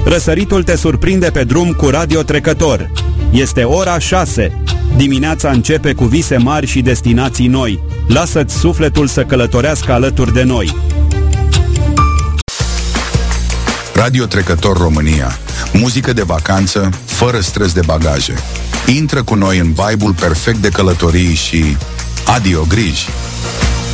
Răsăritul te surprinde pe drum cu Radio Trecător. Este ora 6. Dimineața începe cu vise mari și destinații noi. Lasă-ți sufletul să călătorească alături de noi. Radio Trecător România. Muzică de vacanță, fără stres de bagaje. Intră cu noi în vibe-ul perfect de călătorii și adio griji.